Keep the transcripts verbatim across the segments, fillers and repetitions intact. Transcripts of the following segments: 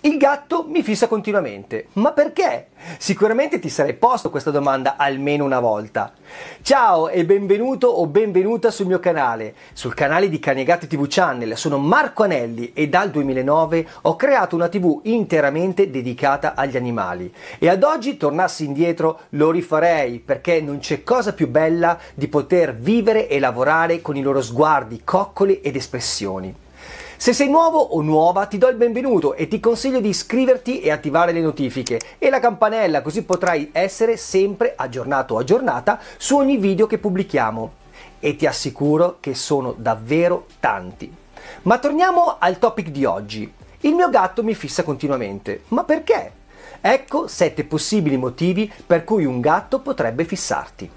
Il gatto mi fissa continuamente. Ma perché? Sicuramente ti sarei posto questa domanda almeno una volta. Ciao e benvenuto o benvenuta sul mio canale, sul canale di Cani e Gatti tivù Channel. Sono Marco Anelli e dal duemilanove ho creato una tivù interamente dedicata agli animali. E ad oggi, tornassi indietro, lo rifarei perché non c'è cosa più bella di poter vivere e lavorare con i loro sguardi, coccole ed espressioni. Se sei nuovo o nuova ti do il benvenuto e ti consiglio di iscriverti e attivare le notifiche e la campanella, così potrai essere sempre aggiornato o aggiornata su ogni video che pubblichiamo. E ti assicuro che sono davvero tanti. Ma torniamo al topic di oggi. Il mio gatto mi fissa continuamente. Ma perché? Ecco sette possibili motivi per cui un gatto potrebbe fissarti.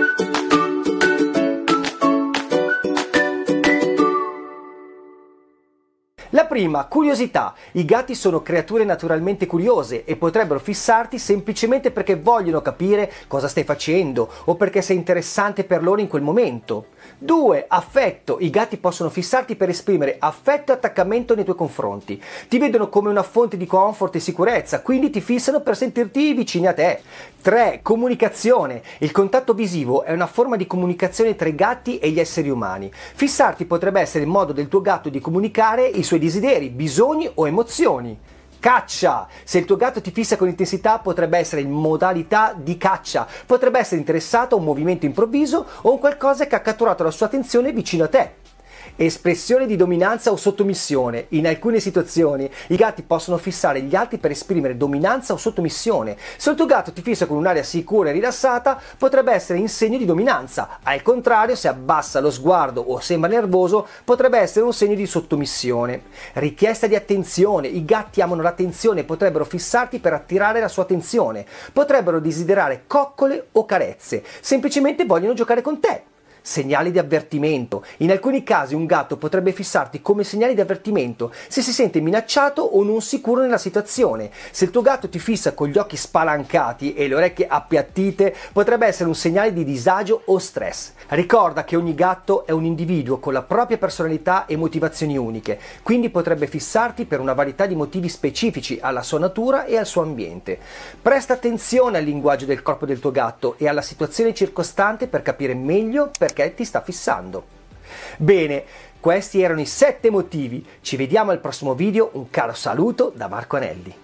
La prima, curiosità. I gatti sono creature naturalmente curiose e potrebbero fissarti semplicemente perché vogliono capire cosa stai facendo o perché sei interessante per loro in quel momento. due. Affetto. I gatti possono fissarti per esprimere affetto e attaccamento nei tuoi confronti. Ti vedono come una fonte di comfort e sicurezza, quindi ti fissano per sentirti vicini a te. tre. Comunicazione. Il contatto visivo è una forma di comunicazione tra i gatti e gli esseri umani. Fissarti potrebbe essere il modo del tuo gatto di comunicare i suoi desideri, bisogni o emozioni. Caccia. Se il tuo gatto ti fissa con intensità potrebbe essere in modalità di caccia, potrebbe essere interessato a un movimento improvviso o a un qualcosa che ha catturato la sua attenzione vicino a te. Espressione di dominanza o sottomissione. In alcune situazioni i gatti possono fissare gli altri per esprimere dominanza o sottomissione. Se il tuo gatto ti fissa con un'aria sicura e rilassata, potrebbe essere in segno di dominanza. Al contrario, se abbassa lo sguardo o sembra nervoso, potrebbe essere un segno di sottomissione. Richiesta di attenzione. I gatti amano l'attenzione e potrebbero fissarti per attirare la sua attenzione. Potrebbero desiderare coccole o carezze. Semplicemente vogliono giocare con te. Segnali di avvertimento. In alcuni casi un gatto potrebbe fissarti come segnali di avvertimento se si sente minacciato o non sicuro nella situazione. Se il tuo gatto ti fissa con gli occhi spalancati e le orecchie appiattite, potrebbe essere un segnale di disagio o stress. Ricorda che ogni gatto è un individuo con la propria personalità e motivazioni uniche, quindi potrebbe fissarti per una varietà di motivi specifici alla sua natura e al suo ambiente. Presta attenzione al linguaggio del corpo del tuo gatto e alla situazione circostante per capire meglio perché perché ti sta fissando. Bene, questi erano i sette motivi. Ci vediamo al prossimo video. Un caro saluto da Marco Anelli.